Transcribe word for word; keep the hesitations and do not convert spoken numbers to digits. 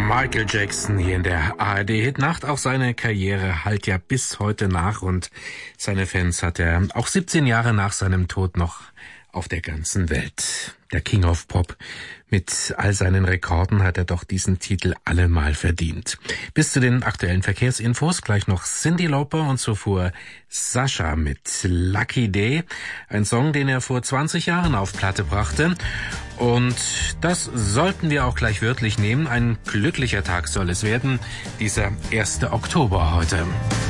Michael Jackson hier in der A R D-Hitnacht. Auch seine Karriere hallt ja bis heute nach und seine Fans hat er auch siebzehn Jahre nach seinem Tod noch auf der ganzen Welt. Der King of Pop. Mit all seinen Rekorden hat er doch diesen Titel allemal verdient. Bis zu den aktuellen Verkehrsinfos gleich noch Cyndi Lauper und zuvor Sascha mit Lucky Day. Ein Song, den er vor zwanzig Jahren auf Platte brachte. Und das sollten wir auch gleich wörtlich nehmen. Ein glücklicher Tag soll es werden. Dieser erste Oktober heute.